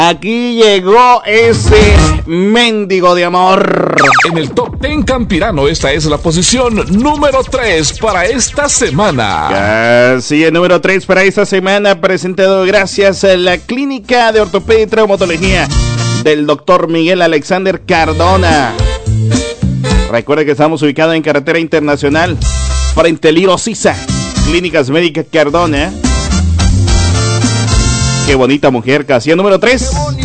Aquí llegó ese mendigo de amor. En el Top 10 Campirano, esta es la posición número 3 para esta semana. Sí, el número 3 para esta semana, presentado gracias a la Clínica de Ortopedia y Traumatología del Dr. Miguel Alexander Cardona. Recuerda que estamos ubicados en Carretera Internacional, frente al Liro Sisa, Clínicas Médicas Cardona. Qué bonita mujer, casi el número 3.